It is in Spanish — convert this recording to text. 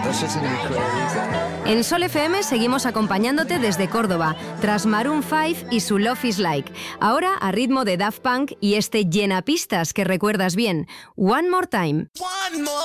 En Sol FM seguimos acompañándote desde Córdoba, tras Maroon 5 y su Love is Like. Ahora a ritmo de Daft Punk y este Llena Pistas que recuerdas bien. One More Time. One more